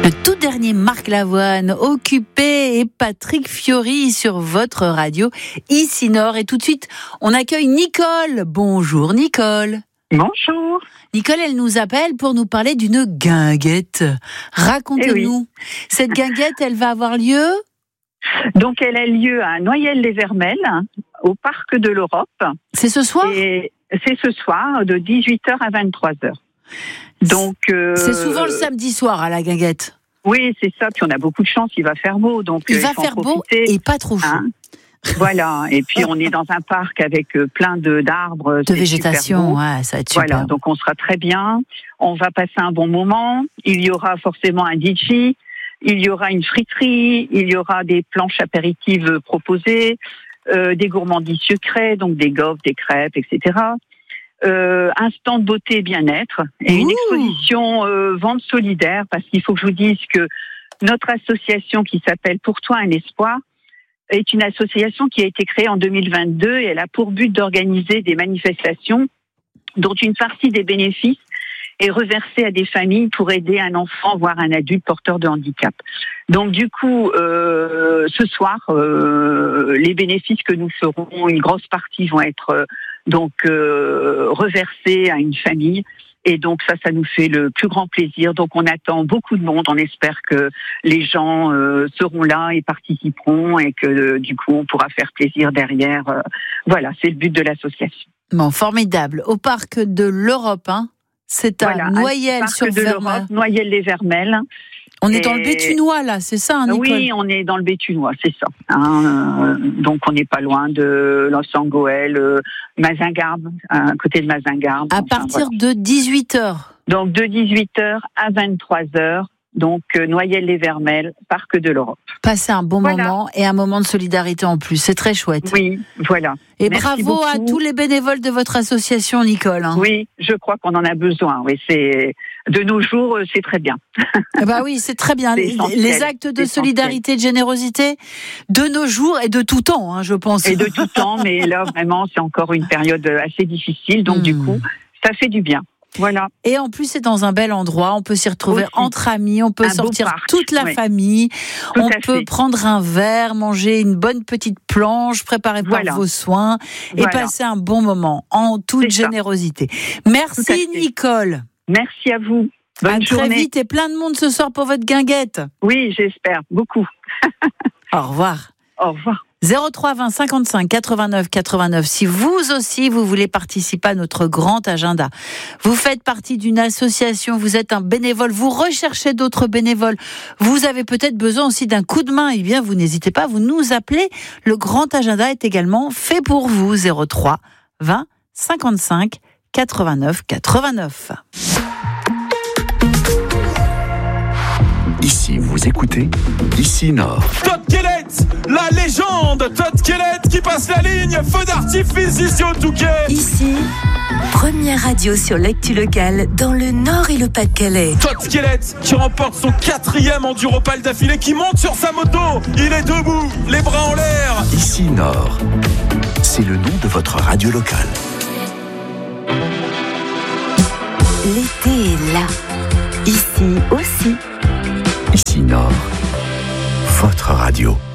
Le tout dernier Marc Lavoine, Occupé, et Patrick Fiori sur votre radio, ici Nord. Et tout de suite, on accueille Nicole. Bonjour Nicole. Bonjour. Nicole, elle nous appelle pour nous parler d'une guinguette. Racontez-nous. Cette guinguette, elle va avoir lieu ? Donc, elle a lieu à Noyelles-les-Vermelles, au Parc de l'Europe. C'est ce soir ? Et c'est ce soir, de 18h à 23h. Donc, c'est souvent le samedi soir à la guinguette. Oui, c'est ça. Puis on a beaucoup de chance, il va faire beau. Donc, il va faire beau et pas trop chaud. Voilà. Et puis on est dans un parc avec plein d'arbres. De végétation, ouais, ça va être super. Voilà, donc on sera très bien. On va passer un bon moment. Il y aura forcément un DJ. Il y aura une friterie. Il y aura des planches apéritives proposées, des gourmandises sucrées, donc des gaufres, des crêpes, etc. Un stand beauté et bien-être et une exposition vente solidaire, parce qu'il faut que je vous dise que notre association qui s'appelle Pour toi un espoir est une association qui a été créée en 2022 et elle a pour but d'organiser des manifestations dont une partie des bénéfices est reversée à des familles pour aider un enfant, voire un adulte porteur de handicap. Donc du coup, ce soir, les bénéfices que nous ferons, une grosse partie vont être reversés à une famille. Et donc ça nous fait le plus grand plaisir. Donc on attend beaucoup de monde. On espère que les gens seront là et participeront et que du coup on pourra faire plaisir derrière. Voilà, c'est le but de l'association. Bon, formidable. Au Parc de l'Europe, hein. C'est à Noyelles-sur-Vermelles. Noyelles-les-Vermelles. On est dans le Béthunois, là, c'est ça, hein, Nicole ? Oui, on est dans le Béthunois, c'est ça. Donc, on n'est pas loin de Los-Angoël, Mazingarbe, à côté de Mazingarbe. À partir de 18h. Donc, de 18h à 23h. Donc, Noyelles-les-Vermelles, Parc de l'Europe. Passez un bon moment et un moment de solidarité en plus. C'est très chouette. Oui, voilà. Et merci bravo beaucoup à tous les bénévoles de votre association, Nicole. Hein. Oui, je crois qu'on en a besoin. Oui, de nos jours, c'est très bien. Bah oui, c'est très bien. Les actes de solidarité, de générosité, de nos jours et de tout temps, hein, je pense. Et de tout temps, mais là, vraiment, c'est encore une période assez difficile. Donc, du coup, ça fait du bien. Voilà. Et en plus, c'est dans un bel endroit. On peut s'y retrouver entre amis. On peut sortir toute la famille. On peut prendre un verre, manger une bonne petite planche préparée par vos soins et passer un bon moment en toute générosité. Merci, Nicole. Merci à vous. Bonne journée. Très vite et plein de monde ce soir pour votre guinguette. Oui, j'espère. Beaucoup. Au revoir. Au revoir. 03 20 55 89 89. Si vous aussi, vous voulez participer à notre grand agenda, vous faites partie d'une association, vous êtes un bénévole, vous recherchez d'autres bénévoles, vous avez peut-être besoin aussi d'un coup de main, eh bien, vous n'hésitez pas, vous nous appelez. Le grand agenda est également fait pour vous. 03 20 55 89 89. Ici, vous écoutez Ici Nord. Todd Kellett, la légende Todd Kellett qui passe la ligne, feu d'artifice ici au Touquet. Ici, première radio sur l'actu locale dans le Nord et le Pas-de-Calais. Todd Kellett qui remporte son 4e Enduropal d'affilée, qui monte sur sa moto, il est debout, les bras en l'air. Ici Nord, c'est le nom de votre radio locale. L'été est là, ici aussi. Ici Nord, votre radio.